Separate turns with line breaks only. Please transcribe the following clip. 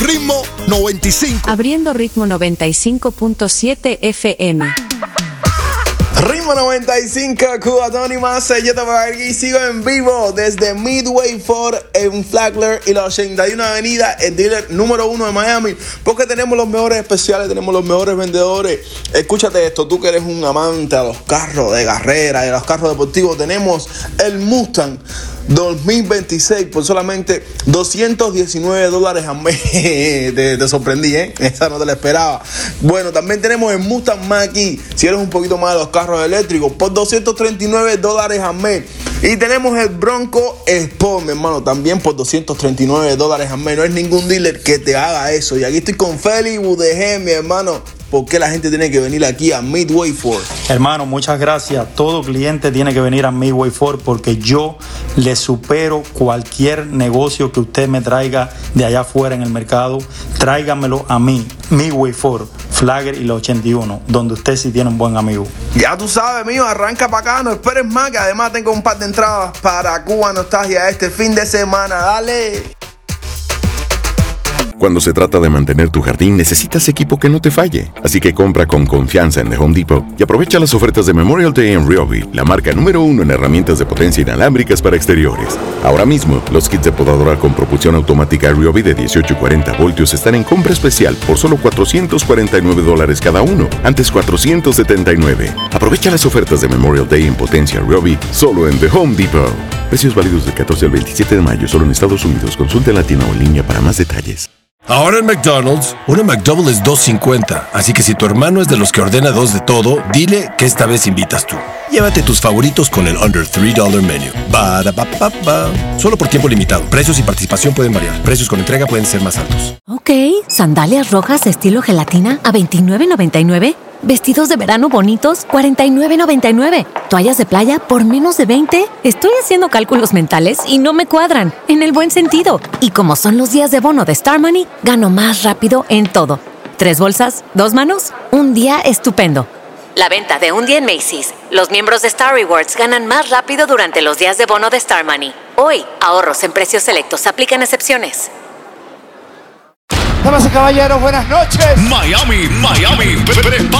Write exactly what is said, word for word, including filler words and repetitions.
Ritmo noventa y cinco.
Abriendo Ritmo noventa y cinco punto siete F M.
Ritmo noventa y cinco, Cubatón y más. Yo te voy a aquí, sigo en vivo desde Midway Ford en Flagler y la ochenta y uno Avenida, el dealer número uno de Miami, porque tenemos los mejores especiales, tenemos los mejores vendedores. Escúchate esto, tú que eres un amante a los carros de carrera y a los carros deportivos, tenemos el Mustang dos mil veintiséis por solamente doscientos diecinueve dólares al mes. te, te sorprendí, ¿eh? Esa no te la esperaba. Bueno, también tenemos el Mustang Mach-E, si eres un poquito más de los carros eléctricos, por doscientos treinta y nueve dólares al mes. Y tenemos el Bronco Sport, mi hermano, también por doscientos treinta y nueve dólares al mes. No es ningún dealer que te haga eso. Y aquí estoy con Félix Budejé, mi hermano. ¿Por qué la gente tiene que venir aquí a Midway Ford?
Hermano, muchas gracias. Todo cliente tiene que venir a Midway Ford porque yo le supero cualquier negocio que usted me traiga de allá afuera en el mercado. Tráigamelo a mí, Midway Ford, Flagler y la ochenta y uno, donde usted sí tiene un buen amigo.
Ya tú sabes, mío, arranca para acá, no esperes más, que además tengo un par de entradas para Cuba Nostalgia este fin de semana. ¡Dale!
Cuando se trata de mantener tu jardín, necesitas equipo que no te falle. Así que compra con confianza en The Home Depot y aprovecha las ofertas de Memorial Day en Ryobi, la marca número uno en herramientas de potencia inalámbricas para exteriores. Ahora mismo, los kits de podadora con propulsión automática Ryobi de dieciocho y cuarenta voltios están en compra especial por solo cuatrocientos cuarenta y nueve dólares cada uno, antes cuatrocientos setenta y nueve. Aprovecha las ofertas de Memorial Day en potencia Ryobi solo en The Home Depot. Precios válidos del catorce al veintisiete de mayo solo en Estados Unidos. Consulte en la tienda o en línea para más detalles.
Ahora en McDonald's, una McDouble es dos cincuenta, así que si tu hermano es de los que ordena dos de todo, dile que esta vez invitas tú. Llévate tus favoritos con el Under tres dólares Menu. Ba-da-ba-ba-ba. Solo por tiempo limitado. Precios y participación pueden variar. Precios con entrega pueden ser más altos.
Ok, sandalias rojas estilo gelatina a veintinueve noventa y nueve. Vestidos de verano bonitos, cuarenta y nueve noventa y nueve. Toallas de playa por menos de veinte. Estoy haciendo cálculos mentales y no me cuadran, en el buen sentido. Y como son los días de bono de Star Money, gano más rápido en todo. Tres bolsas, dos manos, un día estupendo. La venta de un día en Macy's. Los miembros de Star Rewards ganan más rápido durante los días de bono de Star Money. Hoy, ahorros en precios selectos. Aplican excepciones.
Damas y caballeros, buenas noches.
Miami, Miami, prepara